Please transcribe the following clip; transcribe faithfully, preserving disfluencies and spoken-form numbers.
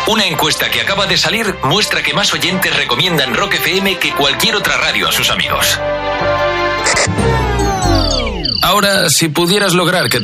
Una encuesta que acaba de salir muestra que más oyentes recomiendan Rock F M que cualquier otra radio a sus amigos. Ahora, si pudieras lograr que tu